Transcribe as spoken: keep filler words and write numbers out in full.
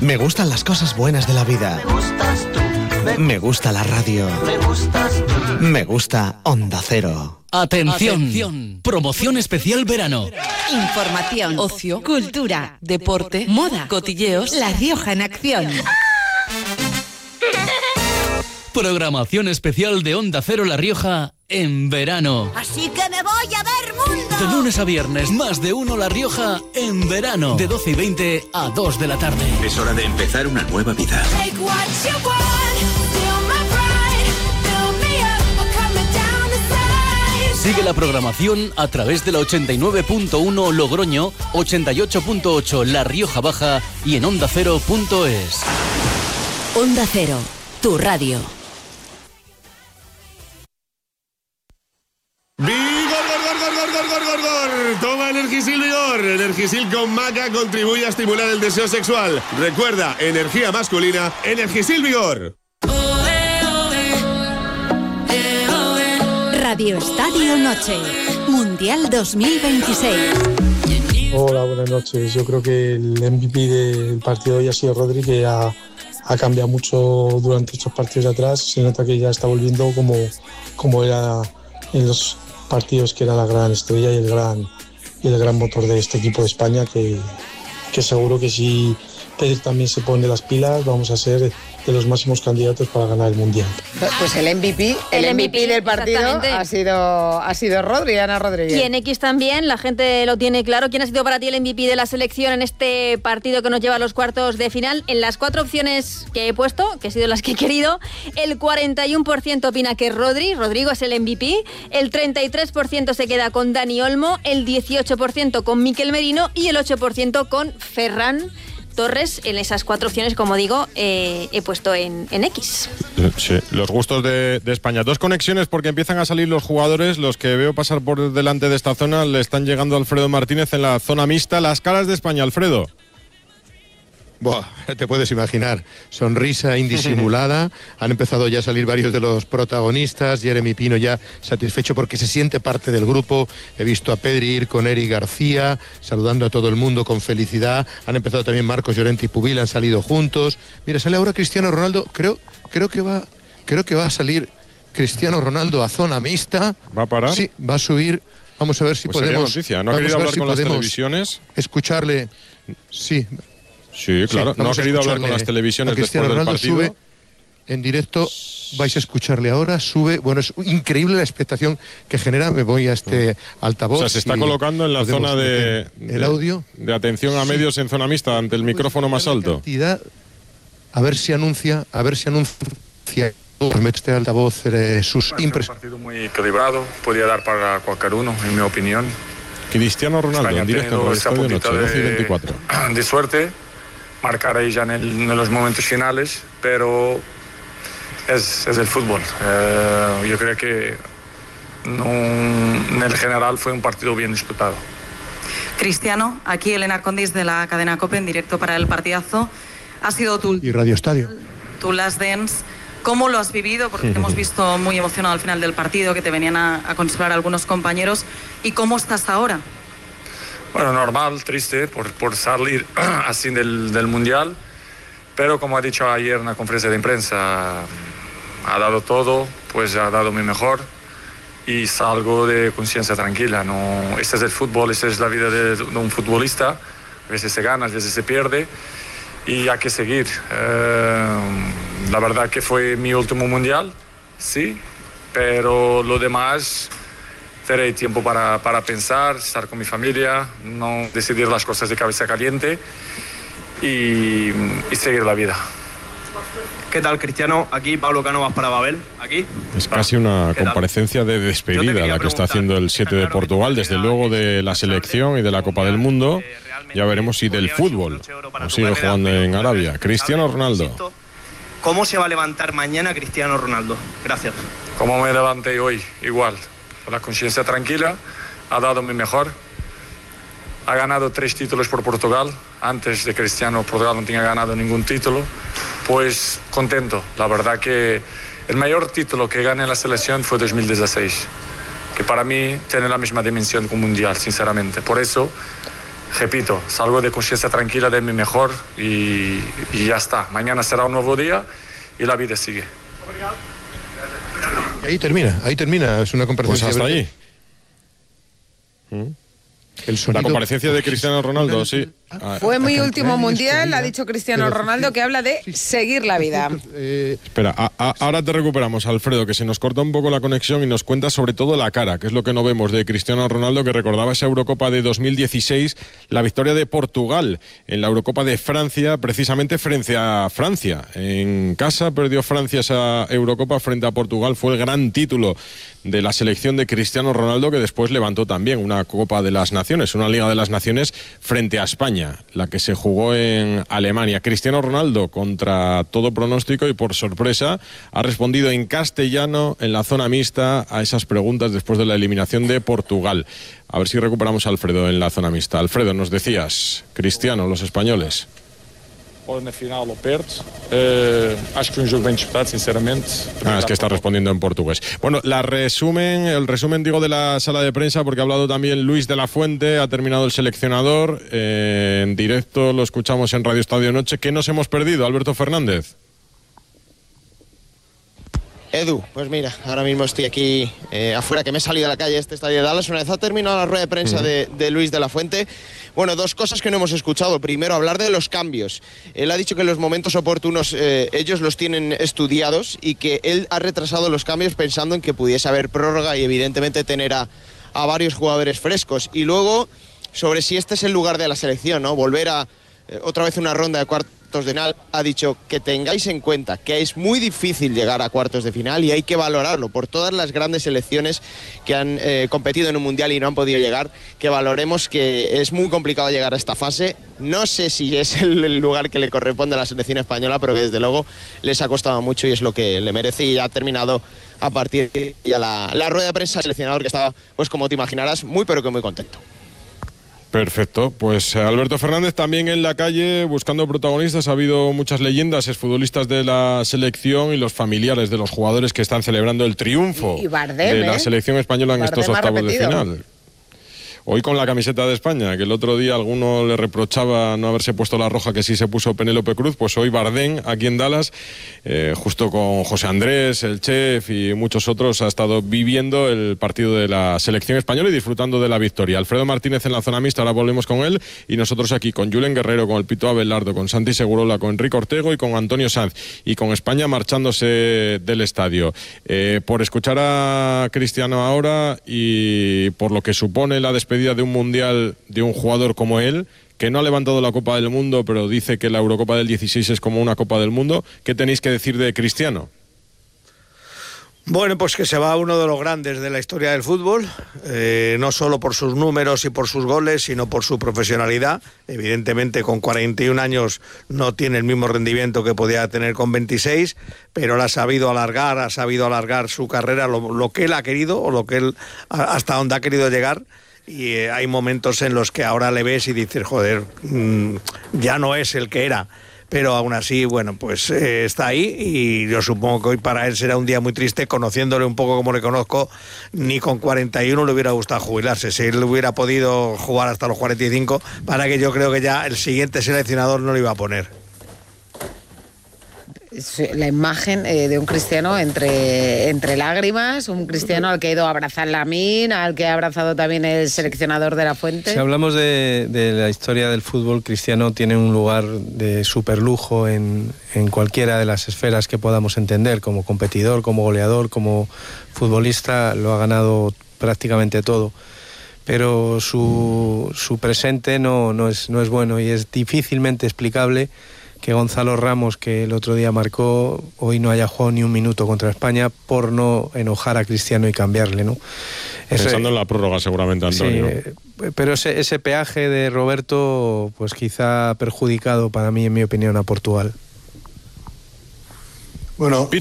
Me gustan las cosas buenas de la vida. Me gustas tú. Me, me gusta la radio. Me gustas tú. Me gusta Onda Cero. Atención. Atención. Promoción especial verano. Información, ocio, cultura, deporte, moda, cotilleos. La Rioja en acción. Programación especial de Onda Cero La Rioja en verano. Así que me voy a ver mundo. De lunes a viernes, más de uno La Rioja en verano. De doce y veinte a dos de la tarde. Es hora de empezar una nueva vida. Sigue la programación a través de la ochenta y nueve punto uno Logroño, ochenta y ocho punto ocho La Rioja Baja y en onda cero punto es. Onda Cero, tu radio. ¡Vigor, gor, gor, gor, gor, gor, gor, gor! Toma Energisil Vigor. Energisil con maca contribuye a estimular el deseo sexual. Recuerda, energía masculina, Energisil Vigor. Radio Estadio Noche, Mundial dos mil veintiséis. Hola, buenas noches. Yo creo que el M V P del partido hoy ha sido Rodri, que ha, ha cambiado mucho durante estos partidos de atrás. Se nota que ya está volviendo como, como era en los partidos, que era la gran estrella y el gran, y el gran motor de este equipo de España, que, que seguro que si Pedri también se pone las pilas, vamos a ser de los máximos candidatos para ganar el Mundial. Pues el M V P, el, el M V P del partido ha sido, ha sido Rodri, Ana Rodríguez. Y en X también, la gente lo tiene claro. ¿Quién ha sido para ti el M V P de la selección en este partido que nos lleva a los cuartos de final? En las cuatro opciones que he puesto, que he sido las que he querido, el cuarenta y uno por ciento opina que Rodri, Rodrigo es el M V P, el treinta y tres por ciento se queda con Dani Olmo, el dieciocho por ciento con Mikel Merino y el ocho por ciento con Ferran Torres. En esas cuatro opciones, como digo, eh, he puesto en, en X. Sí, los gustos de, de España. Dos conexiones, porque empiezan a salir los jugadores. Los que veo pasar por delante de esta zona le están llegando a Alfredo Martínez en la zona mixta. Las caras de España, Alfredo. Buah, te puedes imaginar, sonrisa indisimulada. Han empezado ya a salir varios de los protagonistas. Jeremy Pino ya satisfecho porque se siente parte del grupo. He visto a Pedri ir con Eric García, saludando a todo el mundo con felicidad. Han empezado también Marcos Llorente y Pubil, han salido juntos. Mira, sale ahora Cristiano Ronaldo. Creo, creo que va, creo que va a salir Cristiano Ronaldo a zona mixta. ¿Va a parar? Sí, va a subir. Vamos a ver si pues podemos. Noticia. ¿No ha querido hablar si con las televisiones? Escucharle. Sí. Sí, claro, sí, no ha querido hablar con las televisiones después del partido. Sube en directo, vais a escucharle ahora, sube, bueno, es increíble la expectación que genera. Me voy a este altavoz. O sea, se está colocando en la zona de, de el audio de atención a medios sí. en zona mixta, ante el micrófono más alto. Cantidad, a ver si anuncia, a ver si anuncia este altavoz eh, sus impresiones. Un partido muy equilibrado, podía dar para cualquier uno, en mi opinión. Cristiano Ronaldo, España en directo en Estadio Noche, doce y veinticuatro. De suerte. Marcar ahí ya en, el, en los momentos finales, pero es, es el fútbol. Eh, yo creo que no, en el general fue un partido bien disputado. Cristiano, aquí Elena Condis de la cadena COPE en directo para el partidazo. Ha sido tu, y Radio Estadio. Tu last dance. ¿Cómo lo has vivido? Porque te hemos visto muy emocionado al final del partido, que te venían a, a consolar algunos compañeros. ¿Y cómo estás ahora? Bueno, normal, triste por, por salir así del, del Mundial, pero como ha dicho ayer en la conferencia de prensa, ha dado todo, pues ha dado mi mejor y salgo de conciencia tranquila. No, este es el fútbol, esta es la vida de, de un futbolista, a veces se gana, a veces se pierde y hay que seguir. Eh, la verdad que fue mi último Mundial, sí, pero lo demás... Tener tiempo para, para pensar, estar con mi familia, no decidir las cosas de cabeza caliente y, y seguir la vida. ¿Qué tal, Cristiano? Aquí Pablo Cánovas para Babel, aquí. Es casi una comparecencia de despedida la que está haciendo el siete de Portugal, desde luego de la selección y de la Copa del Mundo. Ya veremos si del fútbol o sigue jugando en Arabia. Cristiano Ronaldo. ¿Cómo se va a levantar mañana Cristiano Ronaldo? Gracias. Como me levanté hoy, igual. Con la conciencia tranquila, ha dado mi mejor. Ha ganado tres títulos por Portugal. Antes de Cristiano, Portugal no tenía ganado ningún título. Pues contento. La verdad que el mayor título que gané en la selección fue dos mil dieciséis, que para mí tiene la misma dimensión que un mundial, sinceramente. Por eso repito, salgo de conciencia tranquila de mi mejor y, y ya está. Mañana será un nuevo día y la vida sigue. Ahí termina, ahí termina. Es una comparecencia. Pues hasta ahí. ¿Mm? El la comparecencia de Cristiano Ronaldo, sí. Fue muy último mundial, ha dicho Cristiano Ronaldo, que habla de seguir la vida. Espera, a, a, ahora te recuperamos, Alfredo, que se nos corta un poco la conexión y nos cuenta sobre todo la cara, que es lo que no vemos de Cristiano Ronaldo, que recordaba esa Eurocopa de dos mil dieciséis, la victoria de Portugal en la Eurocopa de Francia, precisamente frente a Francia. En casa perdió Francia esa Eurocopa frente a Portugal, fue el gran título de la selección de Cristiano Ronaldo, que después levantó también una Copa de las Naciones, una Liga de las Naciones frente a España, la que se jugó en Alemania. Cristiano Ronaldo, contra todo pronóstico y por sorpresa, ha respondido en castellano en la zona mixta a esas preguntas después de la eliminación de Portugal. A ver si recuperamos a Alfredo en la zona mixta. Alfredo, nos decías, Cristiano, los españoles. Na final o perto. Uh, acho que fue un juego bien disputado, sinceramente. Ah, es que está respondiendo en portugués. Bueno, la resumen, el resumen digo de la sala de prensa, porque ha hablado también Luis de la Fuente, ha terminado el seleccionador, eh, en directo lo escuchamos en Radio Estadio Noche. ¿Qué nos hemos perdido, Alberto Fernández? Edu, pues mira, ahora mismo estoy aquí eh, afuera, que me he salido a la calle, este estadio de Dallas. Una vez ha terminado la rueda de prensa uh-huh. de, de Luis de la Fuente, bueno, dos cosas que no hemos escuchado. Primero, hablar de los cambios. Él ha dicho que los momentos oportunos eh, ellos los tienen estudiados y que él ha retrasado los cambios pensando en que pudiese haber prórroga y evidentemente tener a, a varios jugadores frescos. Y luego, sobre si este es el lugar de la selección, ¿no? Volver a eh, otra vez una ronda de cuartos de final. Ha dicho que tengáis en cuenta que es muy difícil llegar a cuartos de final y hay que valorarlo por todas las grandes selecciones que han eh, competido en un mundial y no han podido llegar, que valoremos que es muy complicado llegar a esta fase. No sé si es el, el lugar que le corresponde a la selección española, pero que desde luego les ha costado mucho y es lo que le merece, y ha terminado a partir de ya la, la rueda de prensa del seleccionador, que estaba, pues como te imaginarás, muy pero que muy contento. Perfecto, pues Alberto Fernández también en la calle buscando protagonistas. Ha habido muchas leyendas, exfutbolistas de la selección y los familiares de los jugadores que están celebrando el triunfo y Bardem, de la ¿eh? selección española en Bardem estos octavos de final. Hoy con la camiseta de España, que el otro día alguno le reprochaba no haberse puesto la roja que sí se puso Penélope Cruz, pues hoy Bardem, aquí en Dallas, eh, justo con José Andrés, el chef y muchos otros, ha estado viviendo el partido de la selección española y disfrutando de la victoria. Alfredo Martínez en la zona mixta, ahora volvemos con él, y nosotros aquí con Julen Guerrero, con el Pito Abelardo, con Santi Segurola, con Enrique Ortego y con Antonio Sanz, y con España marchándose del estadio. Eh, por escuchar a Cristiano ahora y por lo que supone la despedida de un mundial de un jugador como él, que no ha levantado la Copa del Mundo, pero dice que la Eurocopa del dieciséis es como una Copa del Mundo, ¿qué tenéis que decir de Cristiano? Bueno, pues que se va uno de los grandes de la historia del fútbol, eh, no solo por sus números y por sus goles, sino por su profesionalidad. Evidentemente con cuarenta y un años no tiene el mismo rendimiento que podía tener con veintiséis, pero él ha sabido alargar, ha sabido alargar su carrera, lo, lo que él ha querido o lo que él hasta donde ha querido llegar. Y eh, hay momentos en los que ahora le ves y dices, joder, mmm, ya no es el que era. Pero aún así, bueno, pues eh, está ahí, y yo supongo que hoy para él será un día muy triste, conociéndole un poco como le conozco. Ni con cuarenta y uno le hubiera gustado jubilarse. Si él hubiera podido jugar hasta los cuarenta y cinco, para que yo creo que ya el siguiente seleccionador no lo iba a poner. La imagen eh, de un Cristiano entre, entre lágrimas, un Cristiano al que ha ido a abrazar Lamine, al que ha abrazado también el seleccionador de la Fuente. Si hablamos de, de la historia del fútbol, Cristiano tiene un lugar de superlujo en, en cualquiera de las esferas que podamos entender, como competidor, como goleador, como futbolista, lo ha ganado prácticamente todo. Pero su, su presente no, no, es, no es bueno, y es difícilmente explicable que Gonzalo Ramos, que el otro día marcó, hoy no haya jugado ni un minuto contra España por no enojar a Cristiano y cambiarle, ¿no? Pensando ese, en la prórroga seguramente, Antonio. Sí, pero ese, ese peaje de Roberto, pues quizá ha perjudicado para mí, en mi opinión, a Portugal. Bueno,